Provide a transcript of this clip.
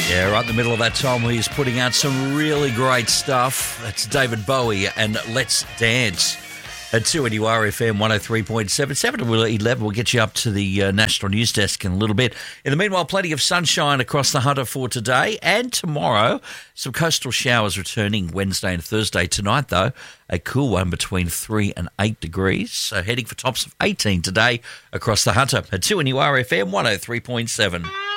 Yeah, right in the middle of that time where he's putting out some really great stuff. That's David Bowie and Let's Dance. At 2 NUR FM 103.7. 7 to 11, we'll get you up to the National News Desk in a little bit. In the meanwhile, plenty of sunshine across the Hunter for today and tomorrow. Some coastal showers returning Wednesday and Thursday. Tonight, though, a cool one between 3 and 8 degrees. So heading for tops of 18 today across the Hunter. At 2 NUR FM 103.7.